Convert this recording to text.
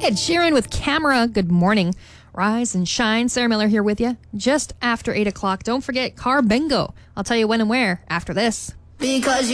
Ed Sheeran with Camera. Good morning. Rise and shine. Sarah Miller here with you just after 8 o'clock. Don't forget Car Bingo. I'll tell you when and where after this. Because